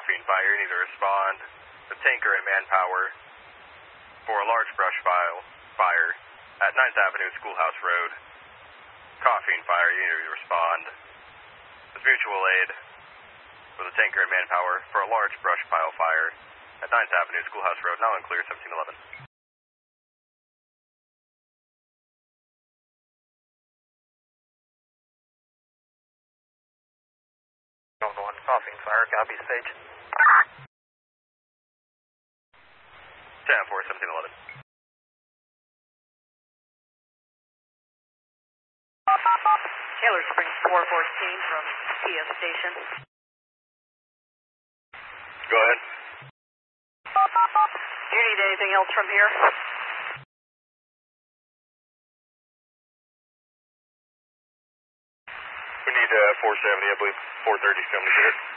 Coffee and fire, you need to respond with tanker and manpower for a large brush fire at 9th Avenue, Schoolhouse Road. Coffee and fire, you need to respond with mutual aid with a tanker and manpower for a large brush pile fire at 9th Avenue, Schoolhouse Road, now unclear, 1711. Zone 1, Coffee and fire, copy, stage. 10-4, 1711. Taylor Springs 414 from TF Station. Go ahead. Do you need anything else from here? We need 470, I believe. 430 coming to here.